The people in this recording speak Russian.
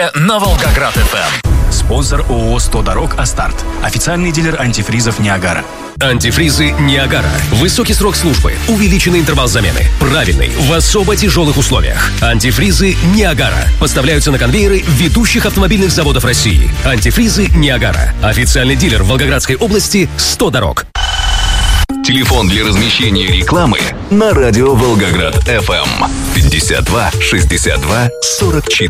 только на Волгоград-ФМ. Спонсор ООО «100 дорог Астарт». Официальный дилер антифризов «Ниагара». Антифризы «Ниагара». Высокий срок службы, увеличенный интервал замены, правильный, в особо тяжелых условиях. Антифризы «Ниагара» поставляются на конвейеры ведущих автомобильных заводов России. Антифризы «Ниагара». Официальный дилер в Волгоградской области «100 дорог». Телефон для размещения рекламы на радио Волгоград ФМ 52 62 44.